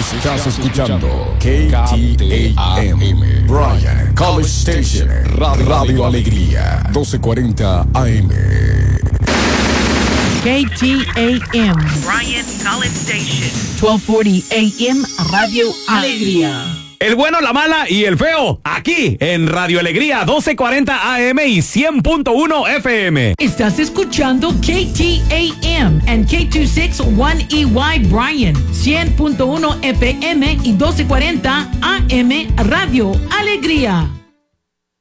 Estás escuchando KTAM, Bryan College Station, Radio Alegría, 1240 AM. KTAM, Bryan College Station, 1240 AM, Radio Alegría. El bueno, la mala y el feo, aquí en Radio Alegría 1240 AM y 100.1 FM. Estás escuchando KTAM and K261EY Bryan, 100.1 FM y 1240 AM Radio Alegría.